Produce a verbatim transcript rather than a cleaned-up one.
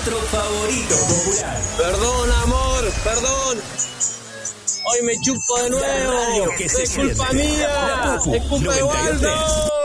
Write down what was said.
nuestro favorito popular. Perdón, amor, perdón. Hoy me chupo de nuevo. Que se es culpa siente. mía. Es culpa de Waldo.